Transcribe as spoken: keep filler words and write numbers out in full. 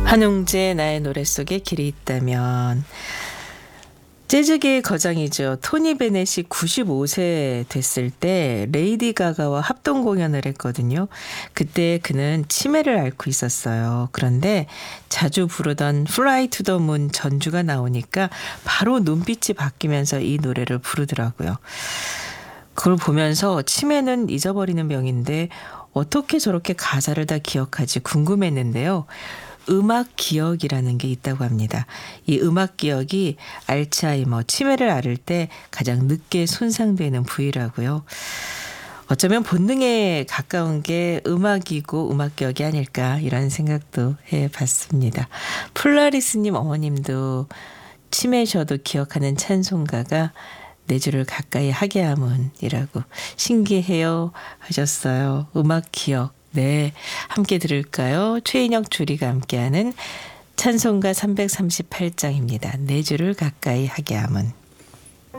한용재 나의 노래 속에 길이 있다면. 재즈계의 거장이죠. 토니 베넷이 구십오 세 됐을 때 레이디 가가와 합동 공연을 했거든요. 그때 그는 치매를 앓고 있었어요. 그런데 자주 부르던 Fly to the Moon 전주가 나오니까 바로 눈빛이 바뀌면서 이 노래를 부르더라고요. 그걸 보면서 치매는 잊어버리는 병인데 어떻게 저렇게 가사를 다 기억하지 궁금했는데요. 음악 기억이라는 게 있다고 합니다. 이 음악 기억이 알츠하이머, 치매를 앓을 때 가장 늦게 손상되는 부위라고요. 어쩌면 본능에 가까운 게 음악이고 음악 기억이 아닐까 이런 생각도 해봤습니다. 폴라리스님 어머님도 치매셔도 기억하는 찬송가가 내 주를 가까이 하게 함은이라고 신기해요 하셨어요. 음악 기억. 네, 함께 들을까요? 최인혁 주리가 함께하는 찬송가 삼백삼십팔 장입니다. 내 주를 가까이 하게 함은.